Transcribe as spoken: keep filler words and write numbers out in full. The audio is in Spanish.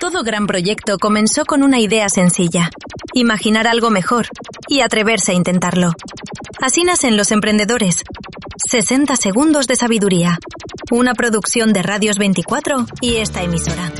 Todo gran proyecto comenzó con una idea sencilla: imaginar algo mejor y atreverse a intentarlo. Así nacen los emprendedores. sesenta segundos de sabiduría. Una producción de Radios veinticuatro y esta emisora.